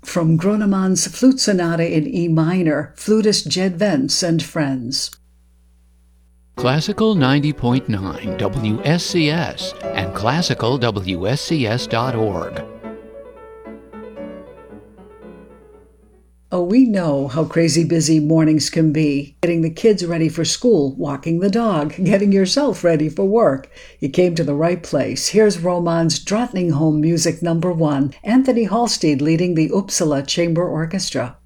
from Gronemann's Flute Sonata in E minor, flutist Jed Vance and Friends. Classical 90.9 WSCS and classicalwscs.org. Oh, we know how crazy busy mornings can be. Getting the kids ready for school, walking the dog, getting yourself ready for work. You came to the right place. Here's Romann's Drottningholm Music No. 1, Anthony Halstead leading the Uppsala Chamber Orchestra.